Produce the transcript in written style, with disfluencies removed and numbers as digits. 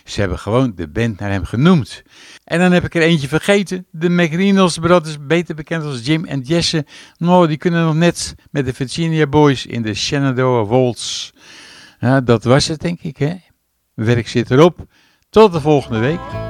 Ze hebben gewoon de band naar hem genoemd. En dan heb ik er eentje vergeten. De McReynolds Brothers, beter bekend als Jim en Jesse. Nou, die kunnen nog net met de Virginia Boys in de Shenandoah Waltz. Ja, dat was het denk ik, hè. Werk zit erop. Tot de volgende week.